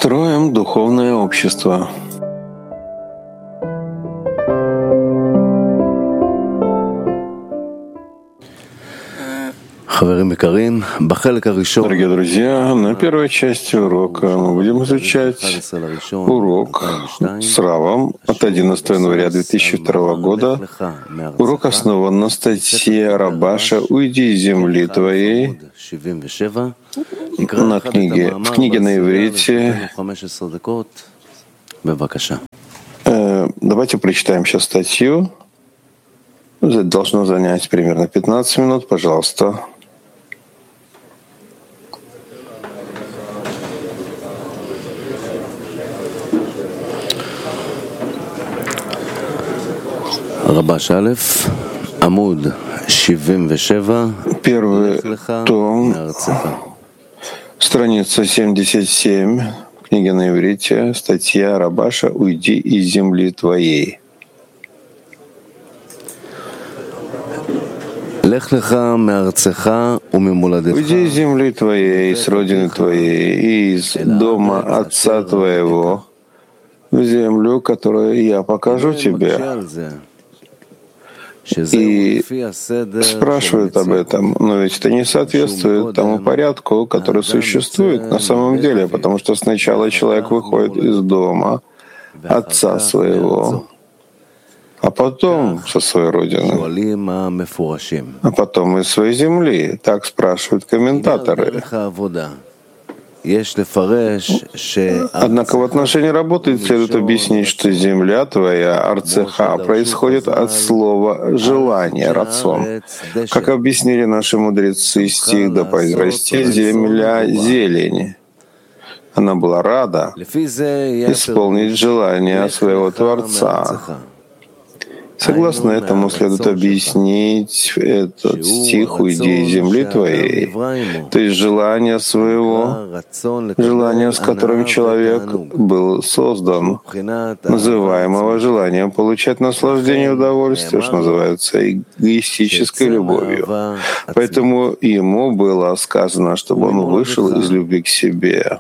Строим духовное общество. Дорогие друзья, на первой части урока мы будем изучать урок с Равом от 11 января 2002 года. Урок основан на статье Рабаша «Уйди из земли твоей» в книге на иврите. Давайте прочитаем сейчас статью. Это должно занять примерно 15 минут, пожалуйста. Первый том, страница 77, книга на иврите, статья Рабаша «Уйди из земли твоей». «Уйди из земли твоей, с родины твоей, и из дома отца твоего, в землю, которую я покажу тебе». И спрашивают об этом, но ведь это не соответствует тому порядку, который существует на самом деле, потому что сначала человек выходит из дома отца своего, а потом со своей родины, а потом из своей земли. Так спрашивают комментаторы. Однако в отношении работы следует объяснить, что земля твоя, арцеха, происходит от слова «желание», рацион. Как объяснили наши мудрецы, стих «да произрастет земля зелень». Она была рада исполнить желание своего Творца. Согласно этому следует объяснить этот стих «Уйди из земли твоей», то есть желание своего, желание, с которым человек был создан, называемого желанием получать наслаждение и удовольствие, что называется эгоистической любовью. Поэтому ему было сказано, чтобы он вышел из любви к себе.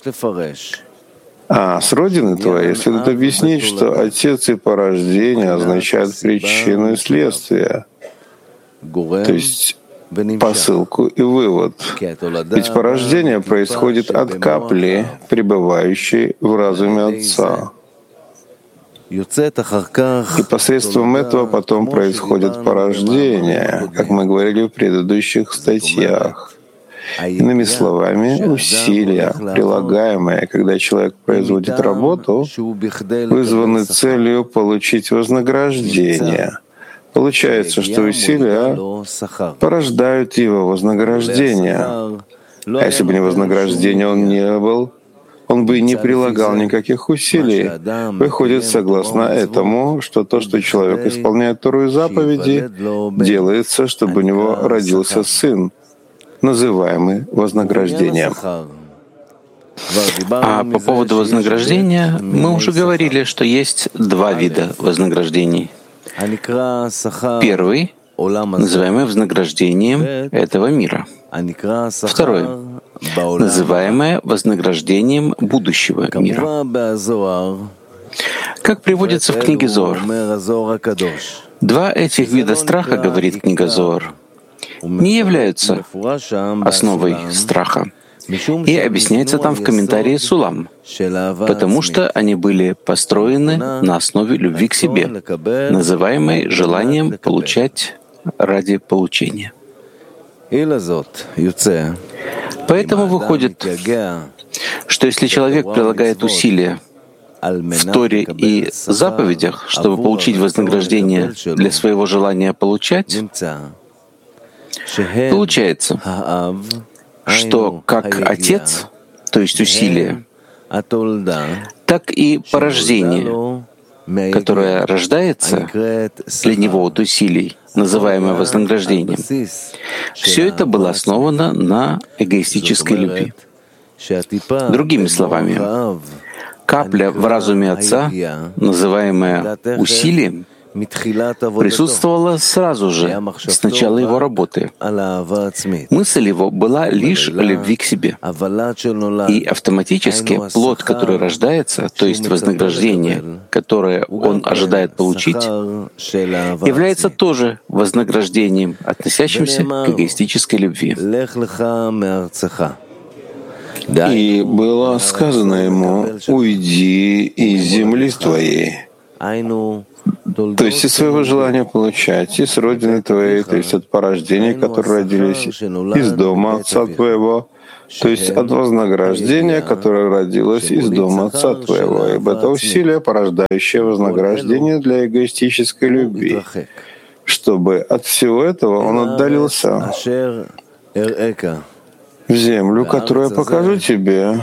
А с родины твоей следует объяснить, что отец и порождение означают причину и следствие, то есть посылку и вывод. Ведь порождение происходит от капли, пребывающей в разуме Отца. И посредством этого потом происходит порождение, как мы говорили в предыдущих статьях. Иными словами, усилия, прилагаемые, когда человек производит работу, вызваны целью получить вознаграждение. Получается, что усилия порождают его вознаграждение. А если бы не вознаграждение он бы не прилагал никаких усилий. Выходит, согласно этому, что то, что человек исполняет Тору и заповеди, делается, чтобы у него родился сын, называемый вознаграждением. А по поводу вознаграждения мы уже говорили, что есть два вида вознаграждений. Первый, называемый вознаграждением этого мира. Второй, называемое вознаграждением будущего мира. Как приводится в книге Зоар, два этих вида страха, говорит книга Зоар, не являются основой страха. И объясняется там в комментарии Сулам, потому что они были построены на основе любви к себе, называемой желанием получать ради получения. Поэтому выходит, что если человек прилагает усилия в Торе и заповедях, чтобы получить вознаграждение для своего желания получать, получается, что как отец, то есть усилие, так и порождение, которое рождается для него от усилий, называемое вознаграждением, все это было основано на эгоистической любви. Другими словами, капля в разуме Отца, называемая усилием, присутствовала сразу же, с начала его работы. Мысль его была лишь о любви к себе. И автоматически плод, который рождается, то есть вознаграждение, которое он ожидает получить, является тоже вознаграждением, относящимся к эгоистической любви. И было сказано ему: «Уйди из земли твоей», то есть из своего желания получать, из родины твоей, то есть от порождений, которые родились из дома отца твоего, то есть от вознаграждения, которое родилось из дома отца твоего, ибо это усилие, порождающее вознаграждение для эгоистической любви, чтобы от всего этого он отдалился в землю, которую я покажу тебе.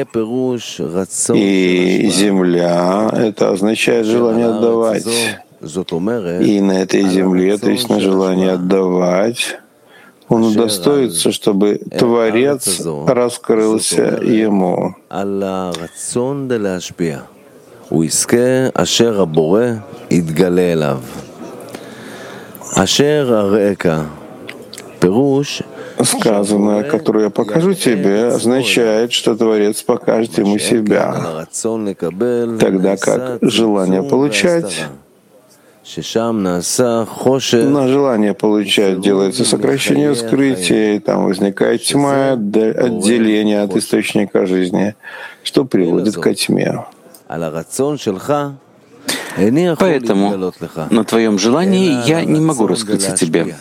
И земля — это означает желание отдавать. И на этой земле, то есть на желание отдавать, он удостоится, чтобы Творец раскрылся ему. Сказанное, которое я покажу тебе, означает, что Творец покажет ему себя, тогда как желание получать, на желание получать делается сокращение скрытия, и там возникает тьма, отделение от источника жизни, что приводит ко тьме. Поэтому на твоем желании я не могу раскрыться тебе,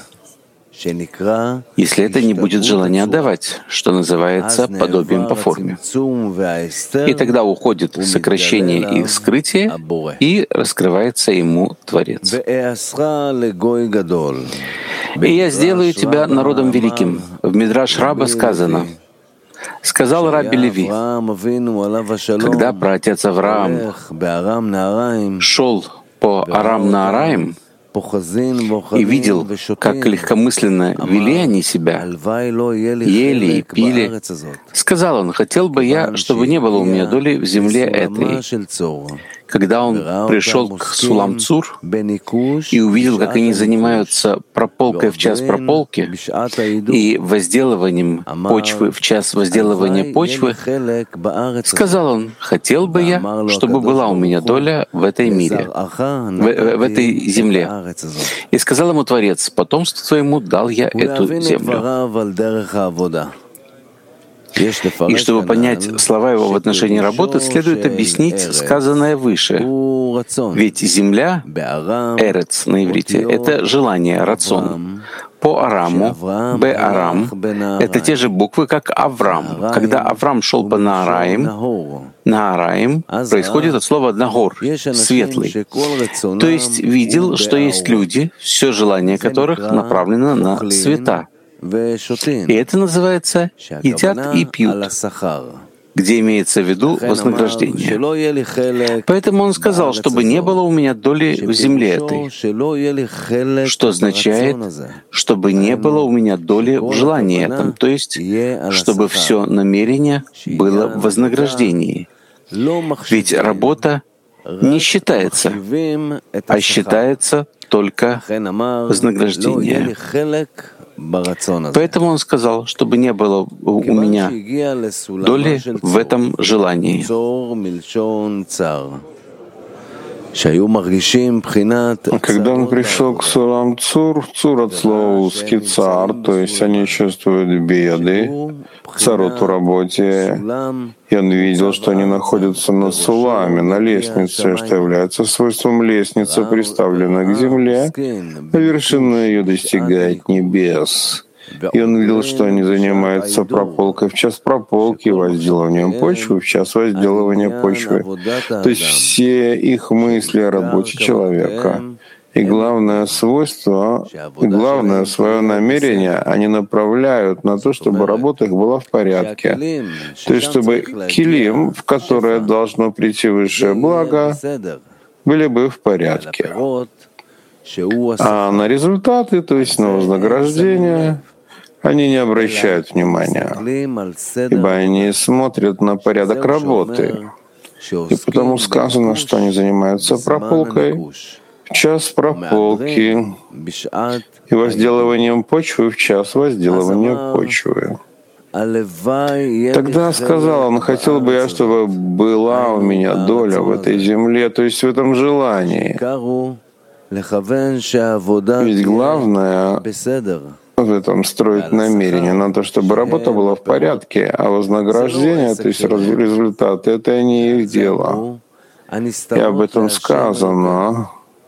если это не будет желание отдавать, что называется подобием по форме. И тогда уходит сокращение и скрытие, и раскрывается ему Творец. «И я сделаю тебя народом великим». В Мидраш Раба сказано, сказал Рабби Леви, когда праотец Авраам шел по Арам-Наараим, и видел, как легкомысленно вели они себя, ели и пили, сказал он: «Хотел бы я, чтобы не было у меня доли в земле этой». Когда он пришел к Сулам-Цур и увидел, как они занимаются прополкой в час прополки и возделыванием почвы в час возделывания почвы, сказал он: «Хотел бы я, чтобы была у меня доля в этой мире, в этой земле». И сказал ему Творец: «Потомству твоему дал я эту землю». И чтобы понять слова его в отношении работы, следует объяснить сказанное выше. Ведь земля, эрец на иврите, это желание, рацион. По Араму, Бе-Арам — это те же буквы, как Авраам. Когда Авраам шел по Наараим происходит от слова «нагор» — «светлый». То есть видел, что есть люди, все желание которых направлено на света. И это называется «едят и пьют», где имеется в виду вознаграждение. Поэтому он сказал, чтобы не было у меня доли в земле этой, что означает, чтобы не было у меня доли в желании этом, то есть, чтобы все намерение было в вознаграждении. Ведь работа не считается, а считается только вознаграждение. Поэтому он сказал, чтобы не было у меня доли в этом желании. Когда он пришел к Сулам-Цур, Цур от слова узкий цар, то есть они чувствуют беды, царот в работе, и он видел, что они находятся на Суламе, на лестнице, что является свойством лестницы, приставленной к земле, а вершина ее достигает небес. И он видел, что они занимаются прополкой в час прополки, возделыванием почвы в час возделывания почвы. То есть все их мысли о работе человека. И главное свойство, и главное свое намерение они направляют на то, чтобы работа их была в порядке. То есть чтобы килим, в которое должно прийти высшее благо, были бы в порядке. А на результаты, то есть на вознаграждение, они не обращают внимания, ибо они смотрят на порядок работы. И потому сказано, что они занимаются прополкой в час прополки и возделыванием почвы в час возделывания почвы. Тогда сказал он, хотел бы я, чтобы была у меня доля в этой земле, то есть в этом желании. Ведь главное в этом строить намерение на то, чтобы работа была в порядке, а вознаграждение, то есть результаты, это не их дело. И об этом сказано,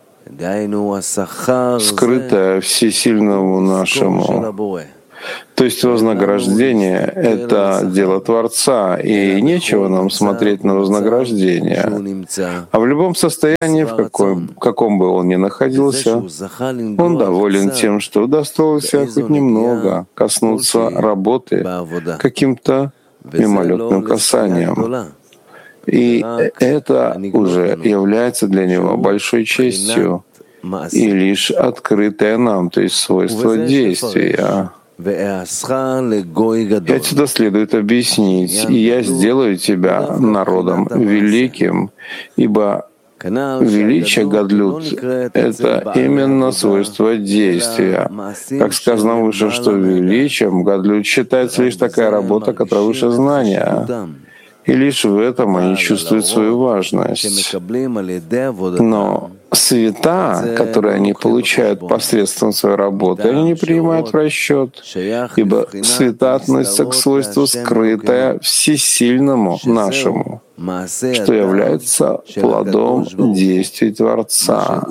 скрытое всесильному нашему. То есть вознаграждение — это дело Творца, и нечего нам смотреть на вознаграждение. А в любом состоянии, в каком бы он ни находился, он доволен тем, что удостоился хоть немного коснуться работы каким-то мимолетным касанием. И это уже является для него большой честью и лишь открытое нам, то есть свойство действия. И отсюда следует объяснить: «И я сделаю тебя народом великим», ибо величие гадлют — это именно свойство действия. Как сказано выше, что величием гадлют считается лишь такая работа, которая выше знания. И лишь в этом они чувствуют свою важность. Но света, которые они получают посредством своей работы, они не принимают в расчет, ибо света относятся к свойству скрытое всесильному нашему, что является плодом действий Творца.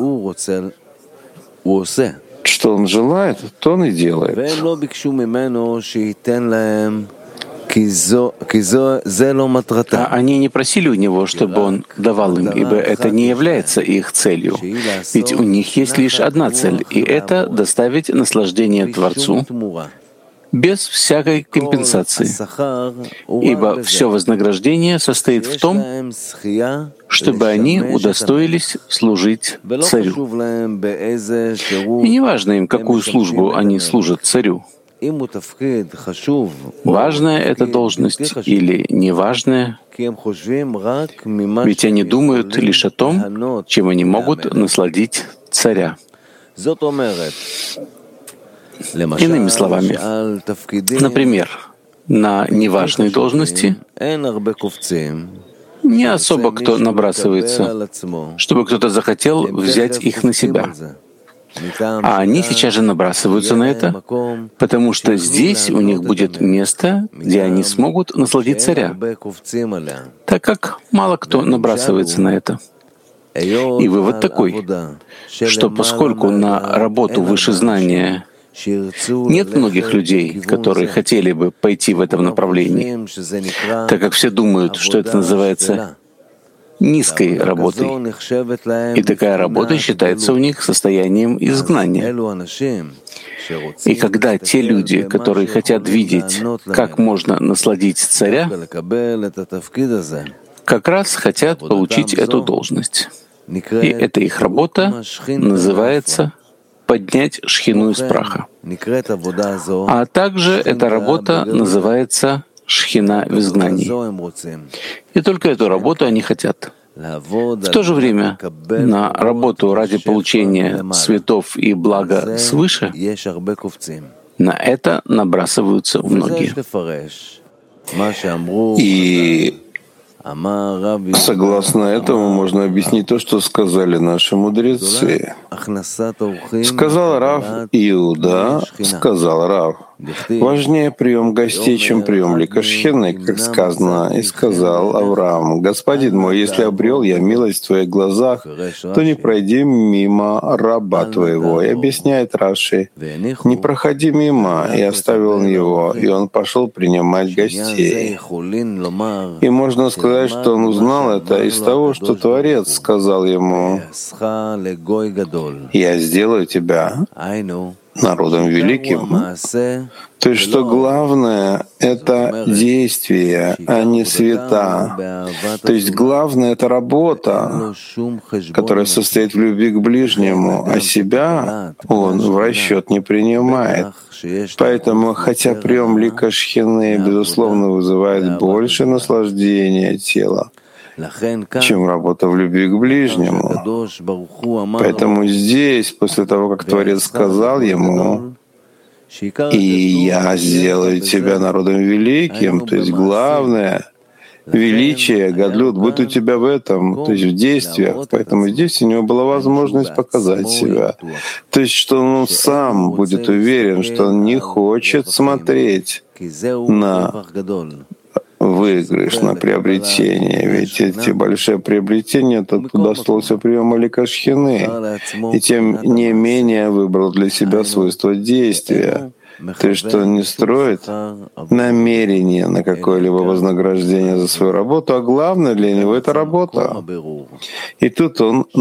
Что он желает, то он и делает. А они не просили у него, чтобы он давал им, ибо это не является их целью. Ведь у них есть лишь одна цель, и это — доставить наслаждение Творцу без всякой компенсации. Ибо все вознаграждение состоит в том, чтобы они удостоились служить царю. И неважно им, какую службу они служат царю. Важная эта должность или неважная, ведь они думают лишь о том, чем они могут насладить царя. Иными словами, например, на неважной должности не особо кто набрасывается, чтобы кто-то захотел взять их на себя. А они сейчас же набрасываются на это, потому что здесь у них будет место, где они смогут насладить царя, так как мало кто набрасывается на это. И вывод такой, что поскольку на работу выше знания нет многих людей, которые хотели бы пойти в этом направлении, так как все думают, что это называется низкой работой. И такая работа считается у них состоянием изгнания. И когда те люди, которые хотят видеть, как можно насладить царя, как раз хотят получить эту должность. И эта их работа называется «поднять шхину из праха». А также эта работа называется шхина в изгнании. И только эту работу они хотят. В то же время на работу ради получения светов и блага свыше на это набрасываются многие. И согласно этому можно объяснить то, что сказали наши мудрецы. Сказал Рав Иуда, сказал Рав: важнее прием гостей, чем прием лика шхины, как сказано, и сказал Авраам: господин мой, если обрел я милость в твоих глазах, то не пройди мимо раба твоего. И объясняет Раши: не проходи мимо. И оставил он его, и он пошел принимать гостей. И можно сказать, что он узнал это из того, что Творец сказал ему: я сделаю тебя народом великим. То есть, что главное — это действие, а не света. То есть главное — это работа, которая состоит в любви к ближнему, а себя он в расчет не принимает. Поэтому, хотя прием лика шхины, безусловно, вызывает больше наслаждения тела, чем работа в любви к ближнему. Поэтому здесь, после того, как Творец сказал ему, «И я сделаю тебя народом великим», то есть главное — величие, гадлют, будет у тебя в этом, то есть в действиях. Поэтому здесь у него была возможность показать себя. То есть, что он сам будет уверен, что он не хочет смотреть на выигрыш, на приобретение. Ведь эти большие приобретения — это туда слился прием Малика Шхины. И тем не менее выбрал для себя свойство действия. То есть, что он не строит намерение на какое-либо вознаграждение за свою работу, а главное для него — это работа. И тут он